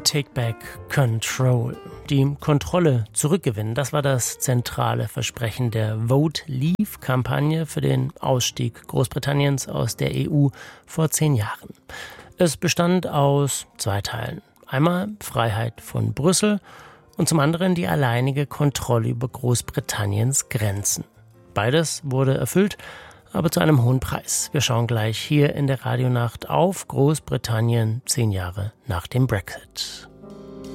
Take Back Control. Die Kontrolle zurückgewinnen, das war das zentrale Versprechen der Vote Leave-Kampagne für den Ausstieg Großbritanniens aus der EU vor 10 Jahren. Es bestand aus 2 Teilen. Einmal Freiheit von Brüssel und zum anderen die alleinige Kontrolle über Großbritanniens Grenzen. Beides wurde erfüllt, aber zu einem hohen Preis. Wir schauen gleich hier in der Radionacht auf Großbritannien 10 Jahre nach dem Brexit.